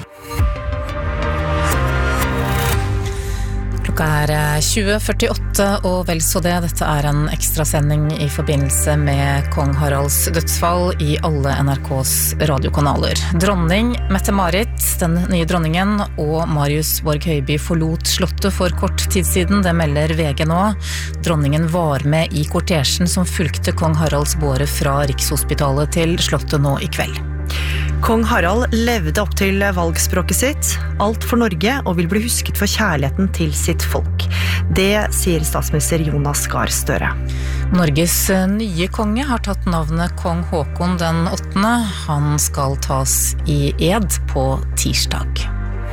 Klokka er tjue førtiåtte og vel så det. Dette er en ekstra sending i forbindelse med kong Haralds dødsfall i alle N R K's radiokanaler. Dronning Mette-Marit, den nye dronningen, og Marius Borg Høiby forlot Slottet for kort tid siden. Det melder V G nå. Dronningen var med i kortesjen som fulgte kong Haralds båre fra Rikshospitalet til Slottet nå i kveld. Kong Harald levde opp til valgspråket sitt, alt for Norge, og vil bli husket for kjærligheten til sitt folk. Det sier statsminister Jonas Gahr Støre. Norges nye konge har tatt navnet kong Håkon den åttende. Han skal tas i ed på tirsdag.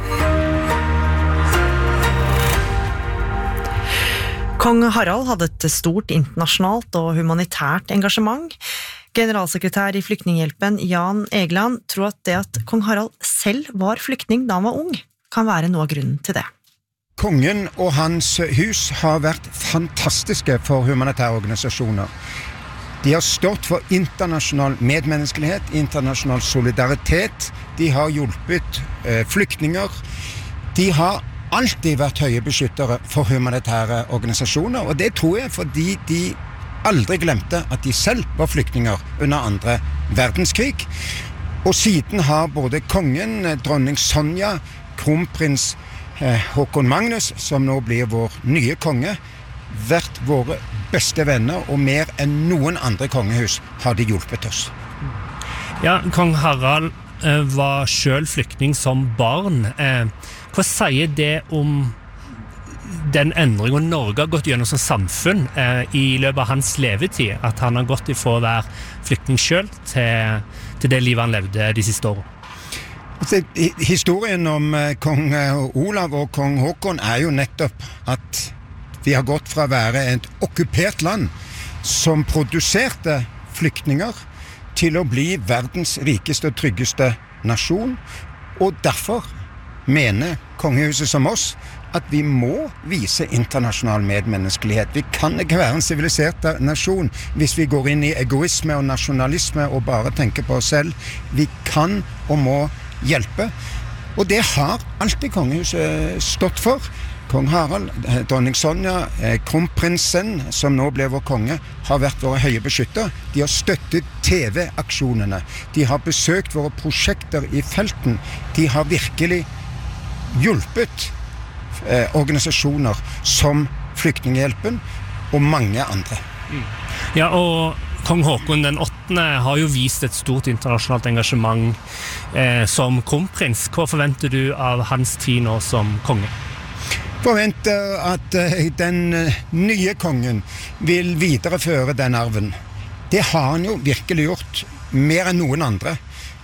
Kong Harald hadde et stort internasjonalt og humanitært engasjement. Generalsekretær i Flyktninghjelpen Jan Egeland tror at det at kong Harald selv var flyktning da han var ung, kan være noe av grunnen til det. Kongen og hans hus har vært fantastiske for humanitære organisasjoner. De har stått for internasjonal medmenneskelighet, internasjonal solidaritet. De har hjulpet eh, flyktninger. De har alltid vært høye beskyttere for humanitære organisasjoner, og det tror jeg fordi de aldri glemte at de selv var flyktninger under andre verdenskrig. Og siden har både kongen, dronning Sonja, kronprins eh, Håkon Magnus, som nå blir vår nye konge, vært våre beste venner, og mer enn noen andre kongehus har de hjulpet oss. Ja, kong Harald eh, var selv flyktning som barn. Eh, hva sier det om den endringen Norge har gått gjennom som samfunn eh, i løpet av hans levetid, at han har gått ifra å være flyktning selv til, til det livet han levde de siste årene? Altså, historien om eh, kong Olav og kong Håkon er jo nettopp at vi har gått fra å være et okkupert land som produserte flyktninger til å bli verdens rikeste og tryggeste nasjon, og derfor mener kongehuset som oss at vi må vise internasjonal medmenneskelighet. Vi kan ikke være en sivilisert nasjon hvis vi går inn i egoisme og nasjonalisme og bare tenker på oss selv. Vi kan og må hjelpe, og det har alltid kongehuset stått for. Kong Harald, dronning Sonja, kronprinsen, som nå ble vår konge, har vært våre høye beskytter. De har støttet T V-aksjonene. De har besøkt våre prosjekter i felten. De har virkelig hjulpet Eh, organisasjoner som Flyktninghjelpen og mange andre. Ja, og kong Håkon den åttende har jo vist et stort internasjonalt engasjement eh, som kronprins. Hva forventer du av hans tid nå som konge? forventer at den nye kongen vil videreføre den arven. Det har han jo virkelig gjort, mer enn noen andre.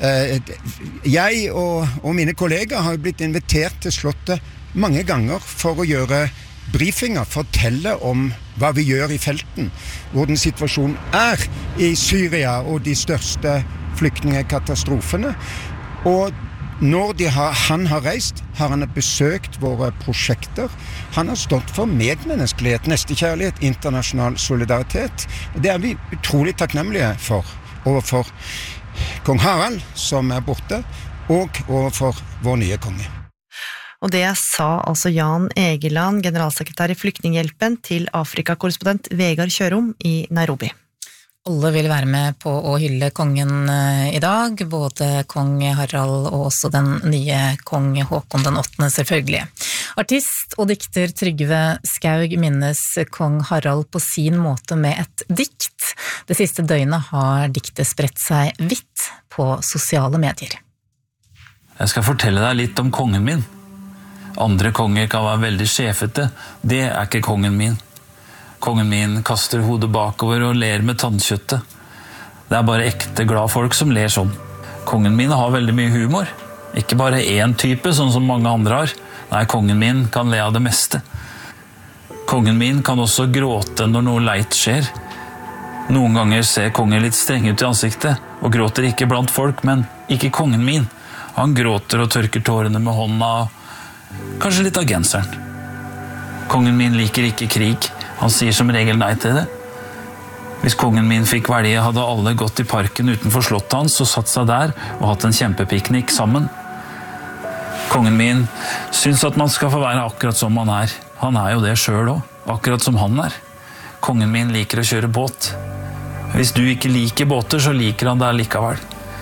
Jeg og, og mine kolleger har blitt invitert til slottet mange ganger for å gjøre briefinger, fortelle om hva vi gjør i felten, hvordan situasjonen er i Syria og de største flyktningekatastrofene. Og når de har, han har reist, har han besøkt våre prosjekter. Han har stått for medmenneskelighet, nestekjærlighet, internasjonal solidaritet. Det er vi utrolig takknemlige for, overfor kong Harald, som er borte, og overfor vår nye konge. Og det sa altså Jan Egeland, generalsekretær i Flyktninghjelpen, til Afrika-korrespondent Vegard Kjørom i Nairobi. Alle vil være med på å hylle kongen i dag, både kong Harald og også den nye kong Håkon den åttende selvfølgelig. Artist og dikter Trygve Skaug minnes kong Harald på sin måte med et dikt. Det siste døgnet har diktet spredt seg vidt på sosiale medier. Jeg skal fortelle deg litt om kongen min. Andre konger kan være veldig sjefete, det er ikke kongen min. Kongen min kaster hodet bakover og ler med tannkjøttet. Det er bare ekte glad folk som ler sånn. Kongen min har veldig mye humor. Ikke bare én type, sånn som mange andre har. Nei, kongen min kan le av det meste. Kongen min kan også gråte når noe leit skjer. Noen ganger ser kongen litt streng ut i ansiktet, og gråter ikke blant folk, men ikke kongen min. Han gråter og tørker tårene med hånda, kanskje litt av genseren. Kongen min liker ikke krig. Han sier som regel nei til det. Hvis kongen min fikk velge, hadde alle gått i parken utenfor slottet hans og satt seg der og hatt en kjempepiknik sammen. Kongen min syns at man skal få være akkurat som man er. Han er jo det selv også, akkurat som han er. Kongen min liker å kjøre båt. Hvis du ikke liker båter, så liker han det likevel.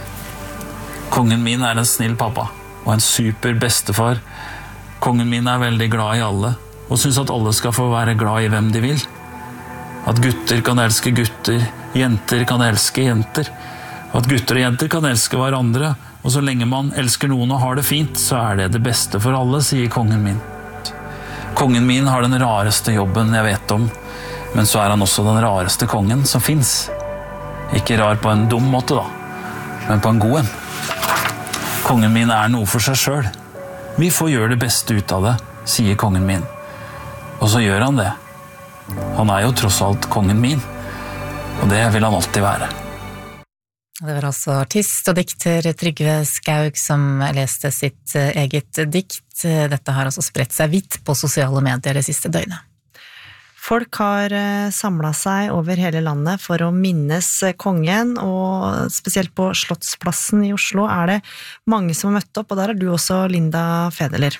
Kongen min er en snill pappa og en super bestefar. Kongen min er veldig glad i alle og synes at alle skal få være glad i hvem de vil. At gutter kan elske gutter, jenter kan elske jenter. At gutter og jenter kan elske hverandre, og så lenge man elsker noen og har det fint, så er det det beste for alle, sier kongen min. Kongen min har den rareste jobben jeg vet om, men så er han også den rareste kongen som finnes. Ikke rar på en dum måte da, men på en god en. Kongen min er noe for seg selv. Vi får gjøre det beste ut av det, sier kongen min. Og så gjør han det. Han er jo tross alt kongen min, og det vil han alltid være. Det var altså artist og dikter Trygve Skaug som leste sitt eget dikt. Dette har også spredt seg vidt på sosiale medier det siste døgnet. Folk har samlet seg over hele landet for å minnes kongen, og spesielt på Slottsplassen i Oslo er det mange som har møtt opp, og der er du også, Linda Fedeler.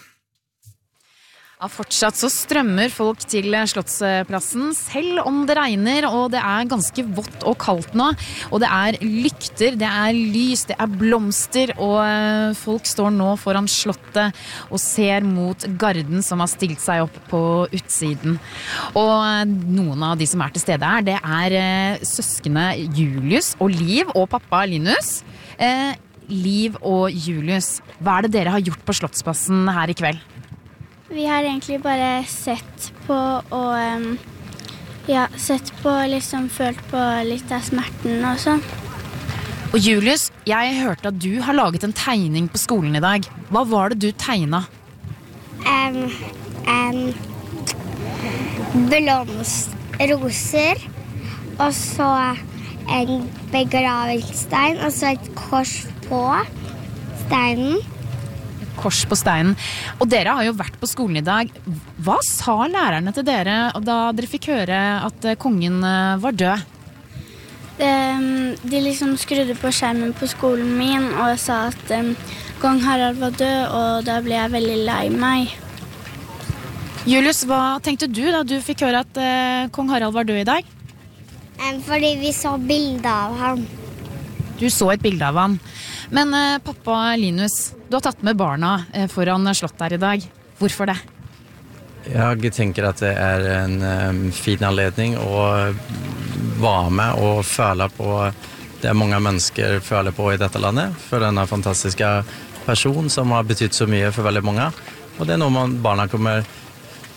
Ja, fortsatt så strømmer folk til Slottsplassen, selv om det regner, og det er ganske vått og kaldt nå, og det er lykter, det er lys, det er blomster, og folk står nå foran slottet og ser mot garden som har stilt seg opp på utsiden. Og noen av de som er til stede her, det er søskene Julius og Liv og pappa Linus. Eh, Liv og Julius, hva er det dere har gjort på Slottsplassen her i kveld? Vi har egentlig bare sett på og um, ja, sett på, liksom følt på litt av smerten og sånn. Og Julius, jeg hørte at du har laget en tegning på skolen i dag. Hva var det du tegnet? Um, um, blomst, roser, og så en begravelsestein, og så et kors på steinen. Kors på steinen. Og dere har jo vært på skolen i dag. Hva sa lærerne til dere da dere fikk høre at kongen var død? De, de liksom skrudde på skjermen på skolen min og sa at um, kong Harald var død, og da ble jeg veldig lei meg. Julius, hva tenkte du da du fikk høre at uh, kong Harald var død i dag? Um, fordi vi så bilder av ham. Du så et bilde av han. Men uh, pappa Linus, du har tatt med barna uh, foran slottet her i dag. Hvorfor det? Jeg tenker at det er en um, fin anledning å være med og føle på det mange mennesker føler på i dette landet, for denne fantastiske person som har betytt så mye for veldig mange. Og det er noe man, barna kommer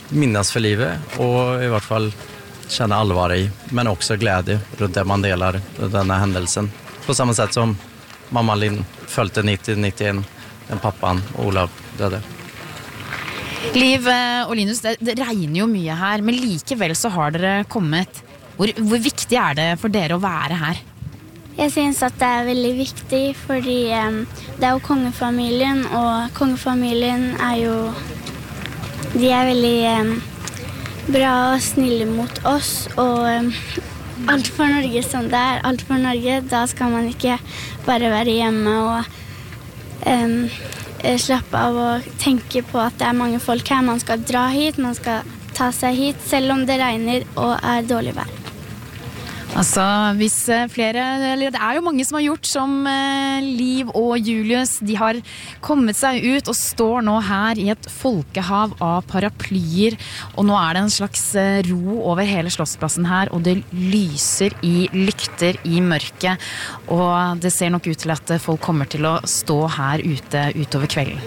minnas för livet och i vart fall känna allvar i, men också glädje runt det man delar denna händelsen. På samma sätt som mamma Linn följde nittio nittioen, den pappan Olav døde. Liv og Linus, det, det regner jo mye her, men likevel så har dere kommet. Hvor, hvor viktig er det for dere å være her? Jeg synes at det er veldig viktig, fordi um, det er jo kongefamilien, og kongefamilien er jo, de er veldig um, bra og snille mot oss, og um, alt for Norge som det er, alt for Norge, da skal man ikke bare være hjemme og um, slappe av og tenke på at det er mange folk her. Man skal dra hit, man skal ta seg hit, selv om det regner og er dårlig vær. Altså, hvis flere, eller det er jo mange som har gjort som eh, Liv og Julius, de har kommet seg ut og står nå her i et folkehav av paraplyer, og nå er det en slags eh, ro over hele Slottsplassen her, og det lyser i lykter i mørket, og det ser nok ut til at folk kommer til å stå her ute utover kvelden.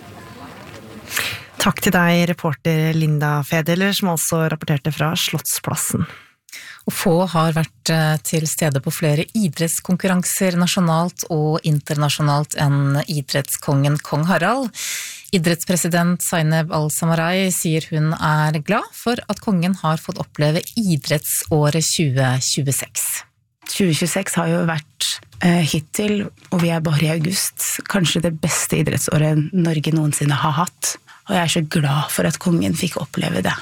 Takk til deg, reporter Linda Fedeler, som altså rapporterte fra Slottsplassen. Og få har vært til stede på flere idrettskonkurranser nasjonalt og internasjonalt enn idrettskongen Kong Harald. Idrettspresident Zainab Al-Samarai sier hun er glad for at kongen har fått oppleve idrettsåret tjue tjueseks. tjue tjueseks har jo vært eh, hittil, og vi er bare i august, kanskje det beste idrettsåret Norge noensinne har hatt. Og jeg er så glad for at kongen fikk oppleve det.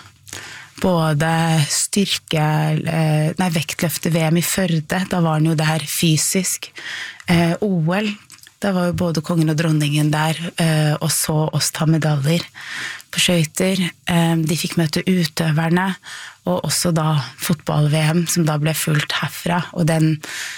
Både styrke, nei, vektløfte-V M i Førde, da var han jo der fysisk. Eh, O L, da var jo både kongen og dronningen der, eh, og så oss ta medaljer på skøyter. Eh, de fikk møte utøverne, og også da fotball-V M, som da ble fulgt herfra. Og den,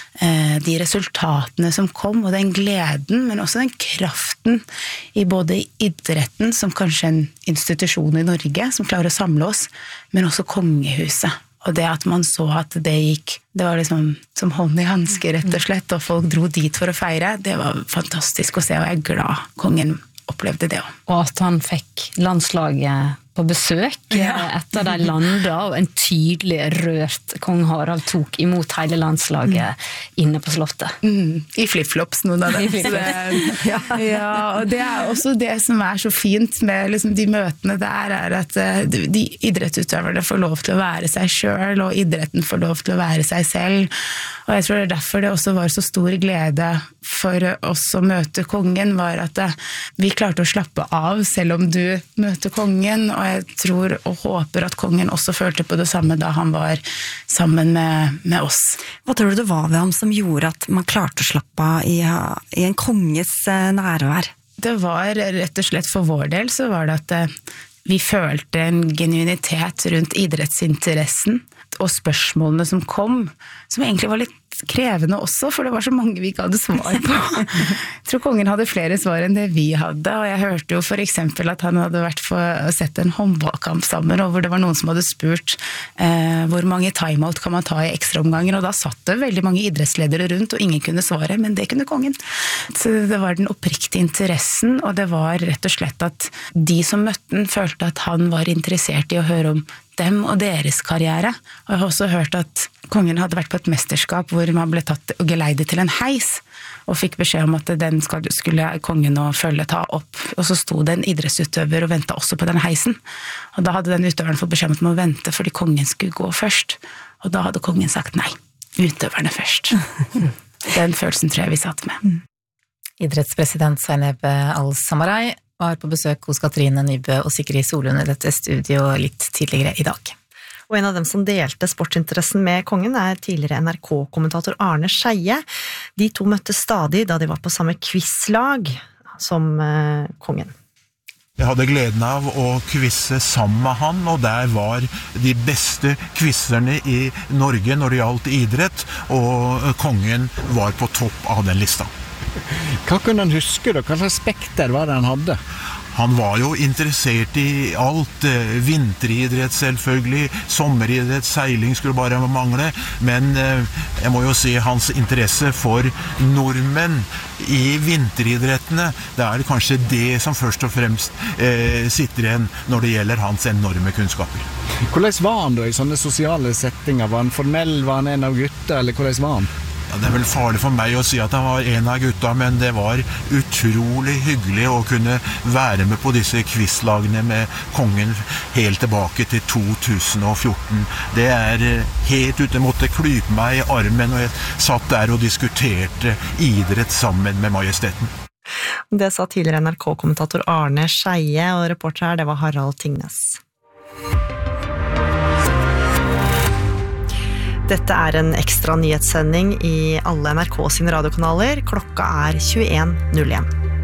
eh, de resultatene som kom, og den gleden, men også den kraften i både idretten, som kanskje en institusjon i Norge, som klarer å samle oss, men også kongehuset. Og det at man så at det gikk, det var liksom som hånd i handske rett og slett, og folk dro dit for å feire, det var fantastisk å se, og jeg er glad kongen opplevde det også. Og at han fikk landslaget på besøk ja. etter de landet, og en tydelig rørt Kong Harald tok imot hele landslaget mm. inne på slottet. Mm. I flip-flops, noen av det. ja. ja, og det er også det som er så fint med liksom, de møtene der, er at uh, de idrettsutøverne får lov til å være seg selv, og idretten får lov til å være seg selv. Og jeg tror det er derfor det også var så stor glede for oss å møte kongen, var at uh, vi klarte å slappe av, selv om du møter kongen, og jeg tror og håper at kongen også følte på det samme da han var sammen med, med oss. Hva tror du det var ved ham som gjorde at man klarte å slappe av i, i en konges nærvær? Det var rett og slett for vår del, så var det at vi følte en genuinitet rundt idrettsinteressen, og spørsmålene som kom, som egentlig var litt krevende også, for det var så mange vi ikke hadde svar på. Jeg tror kongen hadde flere svar enn det vi hadde, og jeg hørte jo for eksempel at han hadde vært for å sette en håndballkamp sammen, og hvor det var noen som hadde spurt eh, hvor mange timeout kan man ta i ekstraomganger, og da satt det veldig mange idrettsledere rundt, og ingen kunne svare, men det kunne kongen. Så det var den oppriktige interessen, og det var rett og slett at de som møtte den følte at han var interessert i å høre om dem og deres karriere. Og jeg har også hørt at kongen hadde vært på et mesterskap hvor man ble tatt og geleidet til en heis, og fikk beskjed om at den skulle kongen og følge ta opp. Og så sto det en idrettsutøver og ventet også på den heisen. Og da hadde den utøveren fått beskjed om at man måtte vente fordi kongen skulle gå først. Og da hadde kongen sagt nei, utøverne først. Den følelsen tror jeg vi satt med. Idrettspresident Zainab Al-Samarai var på besøk hos Katrine Nybø og Sigrid Solund i dette studio litt tidligere i dag. Og en av dem som delte sportsinteressen med kongen er tidligere N R K-kommentator Arne Scheie. De to møttes stadig da de var på samme quizlag som eh, kongen. Jeg hadde gleden av å quizze sammen med han, og der var de beste quizzerne i Norge når det gjaldt idrett, og kongen var på topp av den lista. Hva kunne han huske da? Hva slags spekter var det han hadde? Han var jo interessert i alt, vinteridrett selvfølgelig, sommeridrett, seiling skulle bare mangle, men jeg må jo si hans interesse for nordmenn i vinteridrettene, det er kanskje det som først og fremst eh, sitter igjen når det gjelder hans enorme kunnskaper. Hvordan var han da i sånne sosiale settinger? Var han formell, var han en av gutta, eller hvordan var han? Ja, det er vel farlig for meg å si at han var en av gutta, men det var utrolig hyggelig å kunne være med på disse quizlagene med kongen helt tilbake til to tusen og fjorten. Det er helt ute, måtte klype meg i armen, og jeg satt der og diskuterte idrett sammen med majesteten. Det sa tidligere N R K-kommentator Arne Scheie, og reporter her, det var Harald Tingnes. Dette er en ekstra nyhetssending i alle N R K sine radiokanaler. Klokka er tjueen null én.